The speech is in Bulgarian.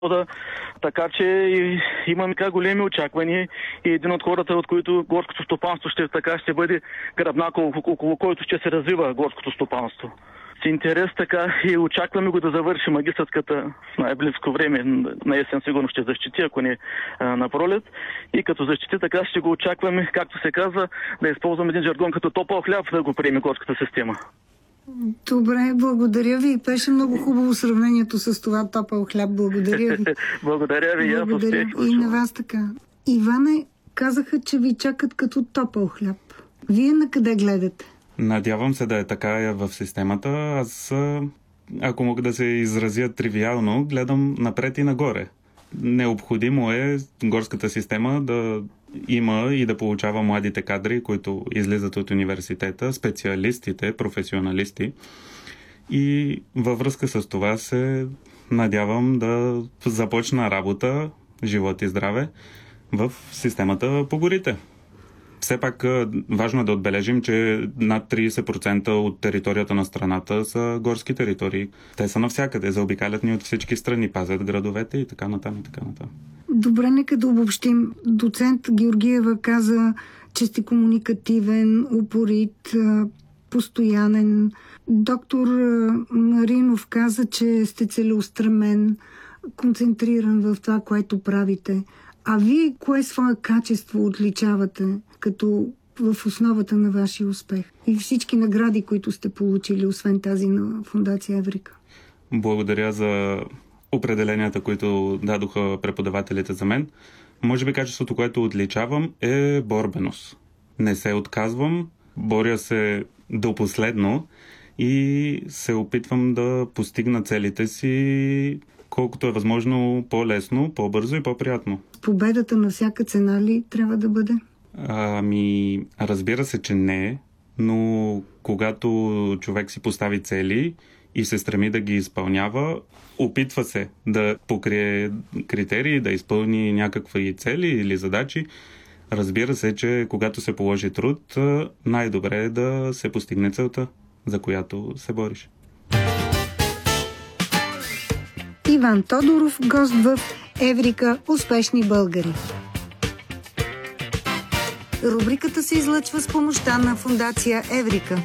Така че имаме големи очаквания и един от хората, от които горското стопанство ще бъде гръбнак, около който ще се развива горското стопанство. С интерес и очакваме го да завърши магистърската в най-близко време. На есен сигурно ще защити, ако не на пролет. И като защити, така ще го очакваме, както се казва, да използваме един жаргон като топъл хляб, да го приеме горската система. Добре, благодаря ви. Беше много хубаво сравнението с това топъл хляб. Благодаря ви. Благодаря ви. Благодаря. И на вас така. Иване, казаха, че ви чакат като топъл хляб. Вие на къде гледате? Надявам се да е така в системата. Аз, ако мога да се изразя тривиално, гледам напред и нагоре. Необходимо е горската система да има и да получава младите кадри, които излизат от университета, специалистите, професионалисти. И във връзка с това се надявам да започна работа, живот и здраве, в системата по горите. Все пак важно е да отбележим, че над 30% от територията на страната са горски територии. Те са навсякъде, заобикалят ни от всички страни, пазят градовете и така натам. Добре, нека да обобщим. Доцент Георгиева каза, че сте комуникативен, упорит, постоянен. Доктор Маринов каза, че сте целеустремен, концентриран в това, което правите. А вие кое свое качество отличавате като в основата на вашия успех? И всички награди, които сте получили, освен тази на Фондация Еврика? Благодаря за определенията, които дадоха преподавателите за мен. Може би качеството, което отличавам, е борбеност. Не се отказвам, боря се до последно и се опитвам да постигна целите си колкото е възможно по-лесно, по-бързо и по-приятно. Победата на всяка цена ли трябва да бъде? Разбира се, че не, но когато човек си постави цели и се стреми да ги изпълнява, опитва се да покрие критерии, да изпълни някакви цели или задачи. Разбира се, че когато се положи труд, най-добре е да се постигне целта, за която се бориш. Иван Тодоров, гост в Еврика "Успешни българи". Рубриката се излъчва с помощта на Фондация Еврика.